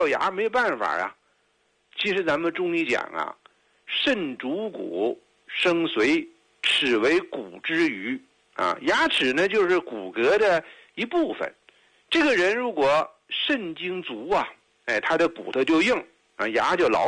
牙没办法啊。其实咱们中医讲啊，肾主骨，生髓，齿为骨之余啊。牙齿呢就是骨骼的一部分。这个人如果肾精足啊，他的骨头就硬啊，牙就牢